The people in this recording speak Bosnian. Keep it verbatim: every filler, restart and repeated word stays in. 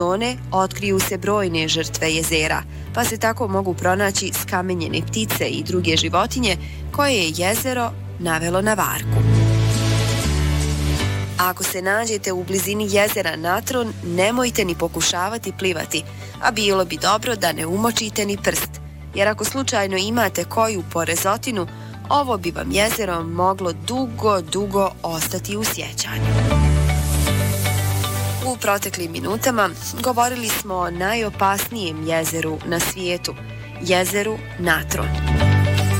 zone otkriju se brojne žrtve jezera, pa se tako mogu pronaći skamenjene ptice i druge životinje koje je jezero navelo na varku. Ako se nađete u blizini jezera Natron, nemojte ni pokušavati plivati, a bilo bi dobro da ne umočite ni prst, jer ako slučajno imate koju porezotinu, ovo bi vam jezero moglo dugo, dugo ostati u sjećanju. U proteklim minutama govorili smo o najopasnijem jezeru na svijetu, jezeru Natron.